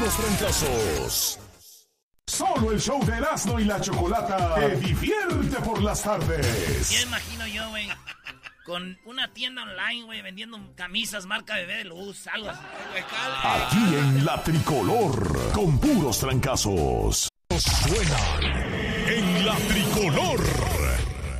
puros trancazos. Solo el show de Erasmo y la Chocolata te divierte por las tardes. Ya imagino yo, güey, con una tienda online, güey, vendiendo camisas marca Bebé de Luz, algo así. Aquí en La Tricolor, con puros trancazos. Suenan en La Tricolor.